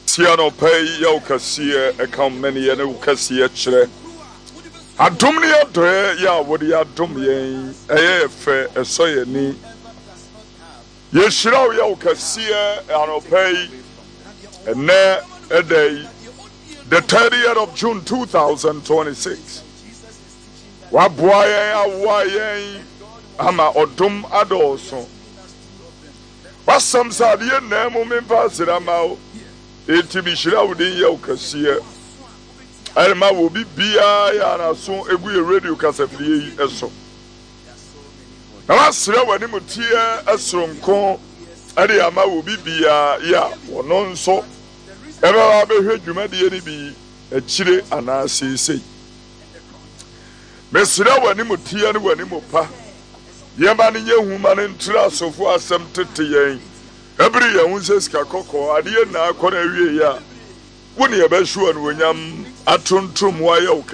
Siano pay Yokasia, a company and Ukasia chere. Adumnia dre ya wodi adum yen eye fe esoye ni yeshira ya Ukasia anopay ene day the 30th of June 2026 wabwaye awaye ama odum adoso wasam sadie na mu memfa sirama eti bishira wodi ya Ukasia Alma will be bia ya na so egu ye radio kasafie eso. Na wasre wani mutie esronko ade ama will be bia ya wono nso ebe wa behwe dwumade ni bi akire anase sei. Mesre wani mutie ni wani mopa. Ye ma ni yehuma ni ntra sofo asem tete yen. Ebri ye hunse sika kokko ade na akọ na wie ya. Woni ebe shuwa no nyam atontom wa ya